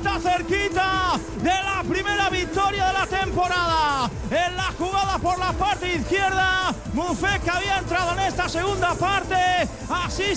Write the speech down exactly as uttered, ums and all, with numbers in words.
está cerquita de la primera victoria de la temporada. En la jugada por la parte izquierda, Mufek, que había entrado en esta segunda parte, asiste